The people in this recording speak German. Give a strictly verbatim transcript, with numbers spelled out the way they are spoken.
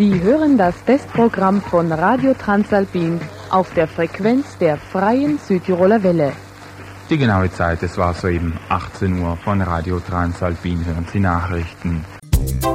Sie hören das Testprogramm von Radio Transalpin auf der Frequenz der Freien Südtiroler Welle. Die genaue Zeit, es war soeben achtzehn Uhr von Radio Transalpin, hören Sie Nachrichten.